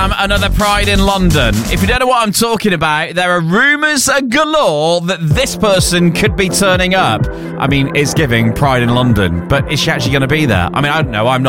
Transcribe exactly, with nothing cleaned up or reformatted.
Um, another Pride in London. If you don't know what I'm talking about, there are rumours galore that this person could be turning up. I mean, it's giving Pride in London, but is she actually going to be there? I mean, I don't know. I'm not